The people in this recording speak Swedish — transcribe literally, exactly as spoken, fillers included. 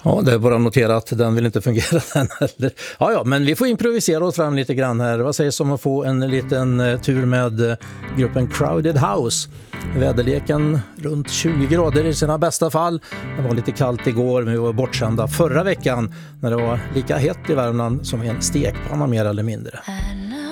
Ja, det är bara att notera att den vill inte fungera den heller. Ja, ja, men vi får improvisera oss fram lite grann här. Vad sägs om att få en liten eh, tur med eh, gruppen Crowded House? Väderleken runt tjugo grader i sina bästa fall. Det var lite kallt igår, men vi var bortsända förra veckan när det var lika hett i Värmland som en stekpanna mer eller mindre.